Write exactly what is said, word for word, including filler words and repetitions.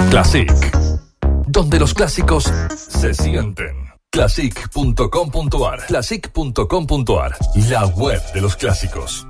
Classic, donde los clásicos se sienten. Classic punto com punto ar, classic punto com punto ar, la web de los clásicos.